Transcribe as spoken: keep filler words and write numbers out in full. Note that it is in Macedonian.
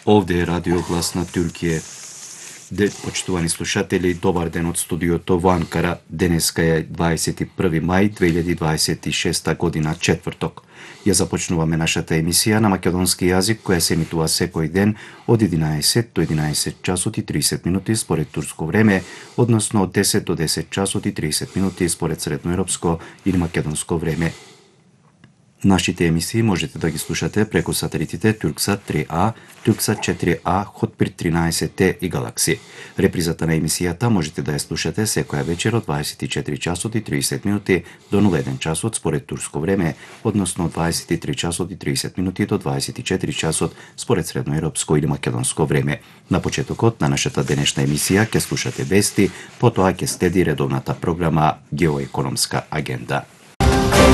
Ovde je Radio Glas na Türkiye. De, почитувани слушатели, добар ден од студиото во Анкара. Денеска е дваесет и први мај две илјади дваесет и шеста година, четврток. Ја започнуваме нашата емисија на македонски јазик, која се емитува секој ден од единаесет до единаесет часот и тридесет минути според турско време, односно од десет до десет часот и тридесет минути според средноевропско или македонско време. Нашите емисии можете да ги слушате преку сателитите Турксат три А, Турксат четири А, Хотбир тринаесет Т и Галакси. Репризата на емисијата можете да ја слушате секоја вечер од дваесет и четири часот и тридесет минути до нула еден часот според турско време, односно од дваесет и три часот и тридесет минути до дваесет и четири часот според средноевропско или македонско време. На почетокот на нашата денешна емисија ќе слушате вести, потоа ќе следи редовната програма Геоекономска агенда.